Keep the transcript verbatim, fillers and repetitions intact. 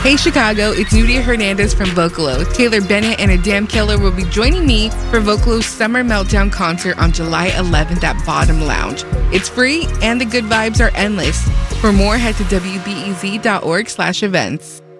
Hey Chicago, it's Nudia Hernandez from Vocalo. Taylor Bennett and Adam Keller will be joining me for Vocalo's Summer Meltdown concert on July eleventh at Bottom Lounge. It's free and the good vibes are endless. For more, head to W B E Z dot org slash events.